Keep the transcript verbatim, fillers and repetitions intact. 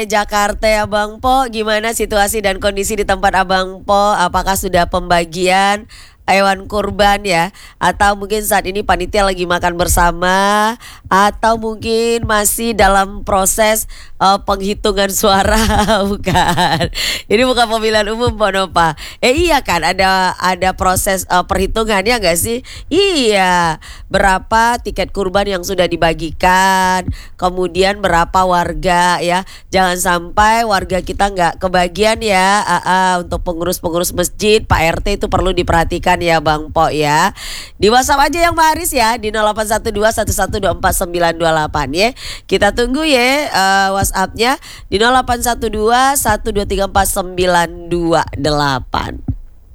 Jakarta ya Bang Po, gimana situasi dan kondisi di tempat Abang Po? Apakah sudah pembagian hewan kurban ya? Atau mungkin saat ini panitia lagi makan bersama? Atau mungkin masih dalam proses uh, penghitungan suara? Bukan. Ini bukan pemilihan umum Po Nova. Eh iya kan ada ada proses uh, perhitungan ya nggak sih? Iya. Berapa tiket kurban yang sudah dibagikan? Kemudian berapa warga ya? Jangan sampai warga kita nggak kebagian ya. Ah, ah, untuk pengurus-pengurus masjid, Pak R T itu perlu diperhatikan ya Bang Po ya. Di WhatsApp aja yang Maris ya di nol delapan satu dua satu satu dua empat sembilan dua delapan ya. Kita tunggu ya uh, WhatsAppnya di nol delapan satu dua satu dua tiga empat sembilan dua delapan.